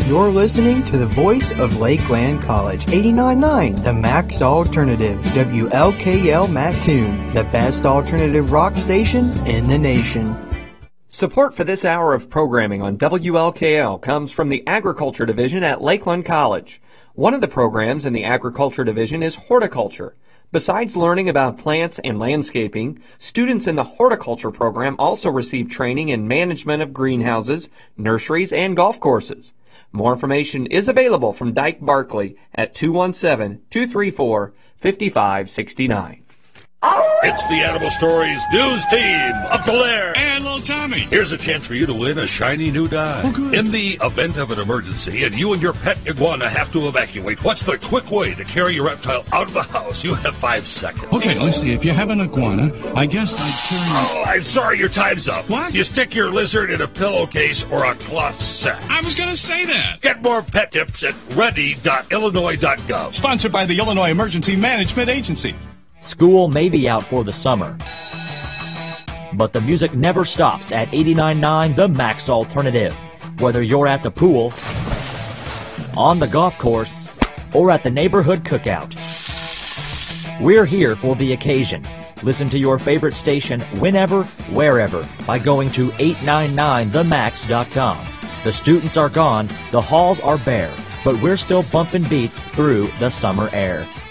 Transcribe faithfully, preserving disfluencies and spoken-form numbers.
You're listening to the voice of Lakeland College, eighty-nine point nine, the Max Alternative, W L K L Mattoon, the best alternative rock station in the nation. Support for this hour of programming on W L K L comes from the Agriculture Division at Lakeland College. One of the programs in the Agriculture Division is horticulture. Besides learning about plants and landscaping, students in the horticulture program also receive training in management of greenhouses, nurseries, and golf courses. More information is available from Dyke Barkley at two one seven, two three four, five five six nine. It's the Animal Stories news team, Uncle Lair and Little Tommy. Here's a chance for you to win a shiny new dime. Oh, good. In the event of an emergency and you and your pet iguana have to evacuate, what's the quick way to carry your reptile out of the house? You have five seconds. Okay, let's see. If you have an iguana, I guess I'd carry... Oh, I'm sorry, your time's up. What? You stick your lizard in a pillowcase or a cloth sack. I was going to say that. Get more pet tips at ready dot illinois dot gov. Sponsored by the Illinois Emergency Management Agency. School may be out for the summer, but the music never stops at eighty-nine point nine The Max Alternative. Whether you're at the pool, on the golf course, or at the neighborhood cookout, we're here for the occasion. Listen to your favorite station whenever, wherever by going to eight nine nine the max dot com. The students are gone, the halls are bare, but we're still bumping beats through the summer air.